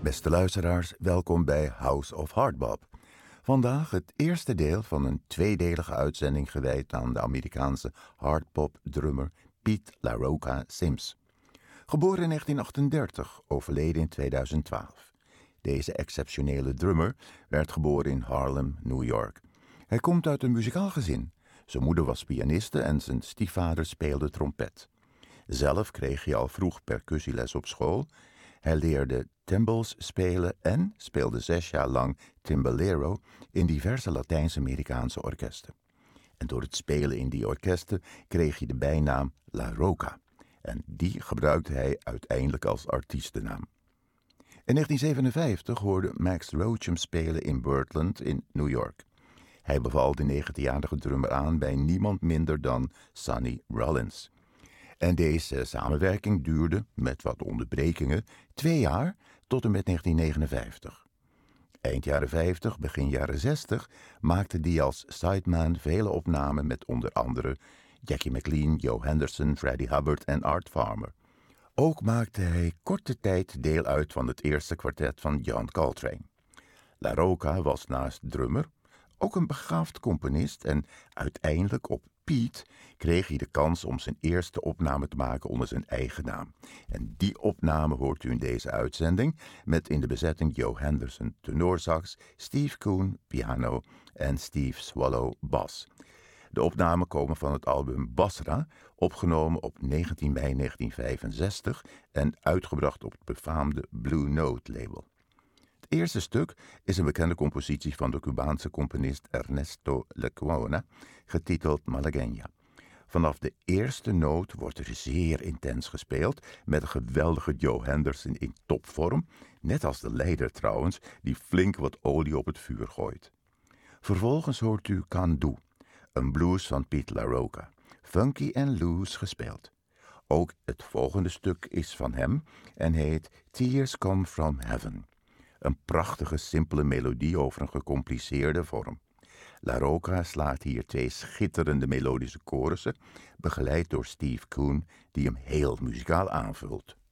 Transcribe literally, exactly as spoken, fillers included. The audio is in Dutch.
Beste luisteraars, welkom bij House of Hardbop. Vandaag het eerste deel van een tweedelige uitzending gewijd aan de Amerikaanse hardpop-drummer Pete LaRocca Sims. Geboren in negentien achtendertig, overleden in tweeduizend twaalf. Deze exceptionele drummer werd geboren in Harlem, New York. Hij komt uit een muzikaal gezin. Zijn moeder was pianiste en zijn stiefvader speelde trompet. Zelf kreeg hij al vroeg percussieles op school. Hij leerde timbales spelen en speelde zes jaar lang timbalero in diverse Latijns-Amerikaanse orkesten. En door het spelen in die orkesten kreeg hij de bijnaam LaRocca. En die gebruikte hij uiteindelijk als artiestennaam. In negentien zevenenvijftig hoorde Max Roach hem spelen in Birdland in New York. Hij beval de negentienjarige drummer aan bij niemand minder dan Sonny Rollins. En deze samenwerking duurde, met wat onderbrekingen, twee jaar tot en met negentien negenenvijftig. Eind jaren vijftig, begin jaren zestig maakte hij als sideman vele opnamen met onder andere Jackie McLean, Joe Henderson, Freddie Hubbard en Art Farmer. Ook maakte hij korte tijd deel uit van het eerste kwartet van John Coltrane. LaRocca was naast drummer ook een begaafd componist en uiteindelijk op Pete kreeg hij de kans om zijn eerste opname te maken onder zijn eigen naam. En die opname hoort u in deze uitzending met in de bezetting Joe Henderson tenorsax, Steve Coon piano en Steve Swallow bas. De opnamen komen van het album Basra, opgenomen op negentien mei negentien vijfenzestig en uitgebracht op het befaamde Blue Note label. Het eerste stuk is een bekende compositie van de Cubaanse componist Ernesto Lecuona, getiteld Malagueña. Vanaf de eerste noot wordt er zeer intens gespeeld, met een geweldige Joe Henderson in topvorm, net als de leider trouwens, die flink wat olie op het vuur gooit. Vervolgens hoort u Can Do, een blues van Pete LaRocca, funky en loose gespeeld. Ook het volgende stuk is van hem en heet Tears Come From Heaven. Een prachtige, simpele melodie over een gecompliceerde vorm. LaRocca slaat hier twee schitterende melodische chorussen, begeleid door Steve Coon, die hem heel muzikaal aanvult.